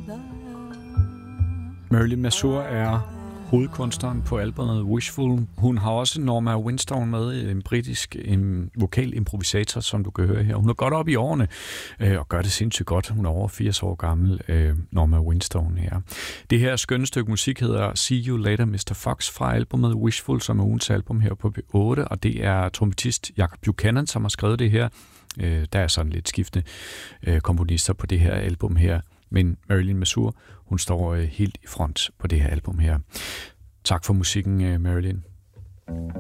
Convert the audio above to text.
Marilyn Mazur er hovedkunstneren på albumet Wishful. Hun har også Norma Winstone med, en britisk vokal improvisator, som du kan høre her. Hun er godt op i årene og gør det sindssygt godt. Hun er over 80 år gammel, Norma Winstone her. Det her skønne stykke musik hedder See You Later, Mr. Fox, fra albumet Wishful, som er ugens album her på P8, og det er trompetist Jacob Buchanan, som har skrevet det her. Der er sådan lidt skiftende komponister på det her album her. Men Marilyn Mazur, hun står helt i front på det her album her. Tak for musikken, Marilyn.